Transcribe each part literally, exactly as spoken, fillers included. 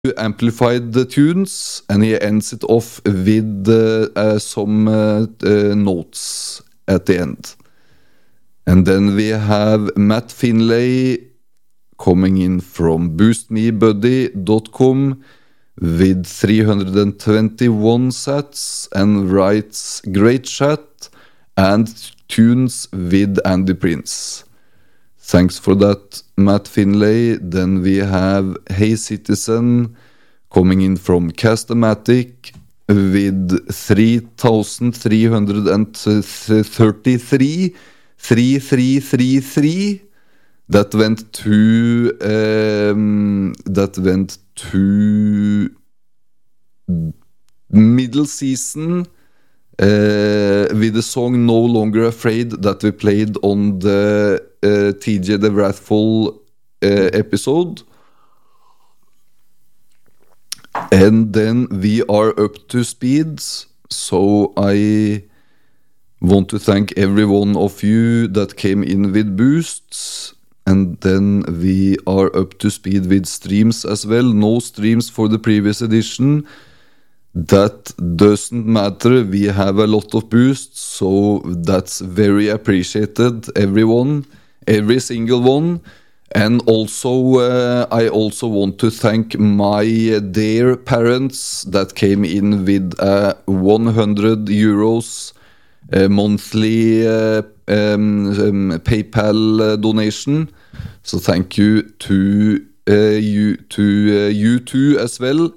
amplified the tunes, and he ends it off with uh, uh, some uh, uh, notes at the end. And then we have Matt Finlay coming in from boost me buddy dot com with three hundred twenty-one sats and writes great chat and tunes with Andy Prince. Thanks for that, Matt Finlay. Then we have Hey Citizen coming in from Castamatic with three thousand three hundred thirty-three, three three three three. That went to um, that went to middle season uh, with the song No Longer Afraid that we played on the uh, T J the Wrathful uh, episode. And then we are up to speed, so I want to thank every one of you that came in with boosts. And then we are up to speed with streams as well. No streams for the previous edition. That doesn't matter. We have a lot of boosts, so that's very appreciated, everyone, every single one. And also, uh, I also want to thank my dear parents that came in with a one hundred euros uh, monthly uh, um, um, PayPal uh, donation. So thank you to uh, you to uh, you two as well.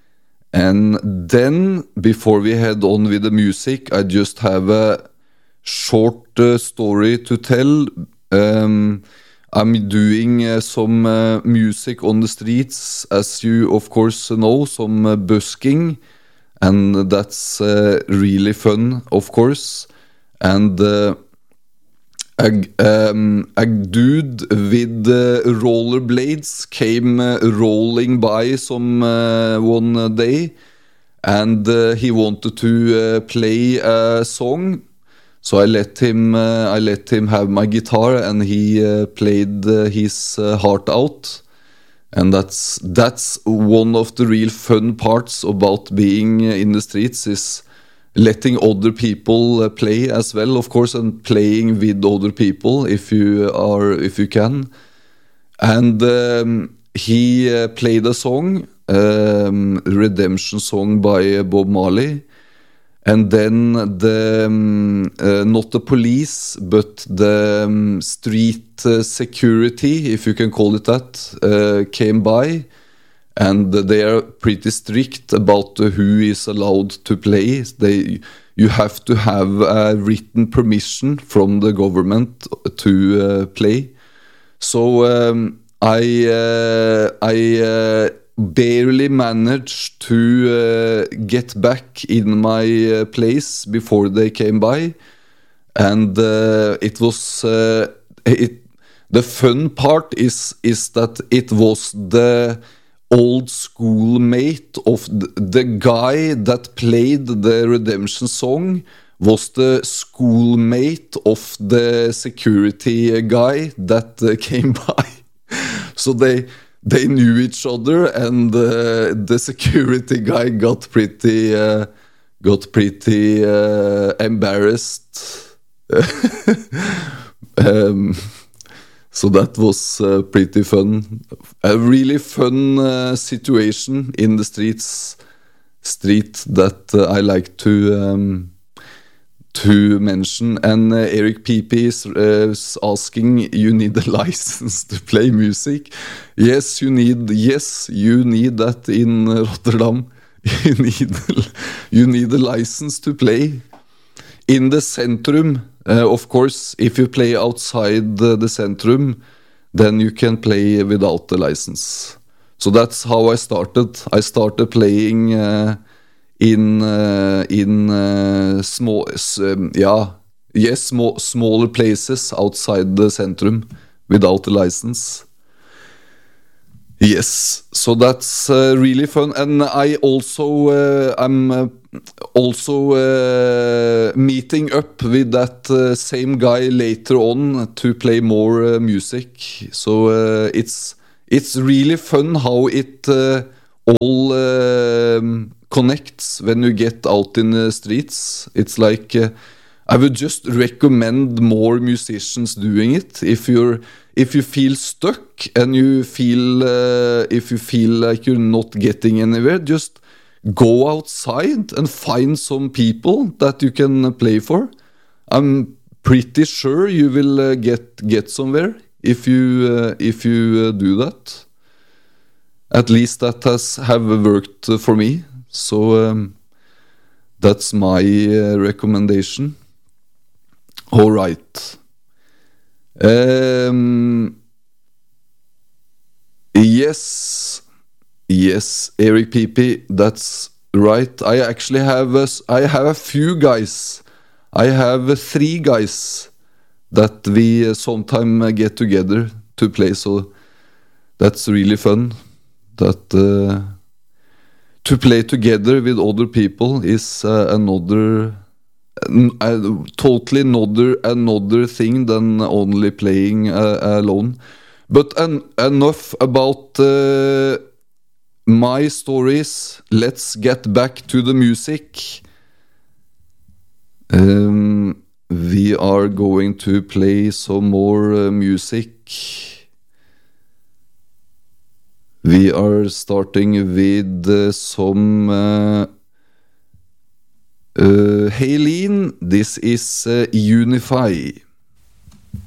And then, before we head on with the music, I just have a short uh, story to tell. Um, I'm doing uh, some uh, music on the streets, as you of course know, some uh, busking, and that's uh, really fun, of course. And uh, a, um, a dude with uh, rollerblades came uh, rolling by some uh, one day, and uh, he wanted to uh, play a song. So I let him uh, I let him have my guitar, and he uh, played uh, his uh, heart out. And that's that's one of the real fun parts about being in the streets, is letting other people uh, play as well, of course, and playing with other people if you are if you can. And um, he uh, played a song, um, Redemption Song by uh, Bob Marley. And then the um, uh, not the police, but the um, street uh, security, if you can call it that, uh, came by, and they are pretty strict about uh, who is allowed to play. They, you have to have a written permission from the government to uh, play. So um, I uh, I. Uh, barely managed to uh, get back in my uh, place before they came by, and uh, it was uh, it the fun part is is that it was the old schoolmate of the, the guy that played the Redemption Song was the schoolmate of the security guy that uh, came by. So they They knew each other, and uh, the security guy got pretty, uh, got pretty uh, embarrassed. um, so that was uh, pretty fun. A really fun uh, situation in the streets, street that uh, I like to um, to mention. And uh, Eric P P is uh, asking, you need a license to play music. Yes, you need. Yes, you need that in Rotterdam. You need. You need a license to play in the centrum. Uh, of course, if you play outside the, the centrum, then you can play without the license. So that's how I started. I started playing. Uh, In uh, in uh, small, um, yeah, yes, small, smaller places outside the centrum without a license. Yes, so that's uh, really fun, and I also uh, I'm uh, also uh, meeting up with that uh, same guy later on to play more uh, music. So uh, it's it's really fun how it. Uh, all um, connects when you get out in the streets. It's like uh, I would just recommend more musicians doing it. If you're if you feel stuck and you feel uh, if you feel like you're not getting anywhere, just go outside and find some people that you can play for. I'm pretty sure you will uh, get get somewhere if you uh, if you uh, do that. At least that has have worked uh, for me. So um, that's my uh, recommendation. All right. Um, yes, yes, Eric P P, that's right. I actually have a, s- I have a few guys. I have uh, three guys that we uh, sometime uh, get together to play. So that's really fun. That uh, to play together with other people is uh, another n- uh, totally another another thing than only playing uh, alone. But en- enough about uh, my stories. Let's get back to the music. Um, we are going to play some more uh, music. We are starting with uh, some uh, uh, Haylene. This is uh, Unify.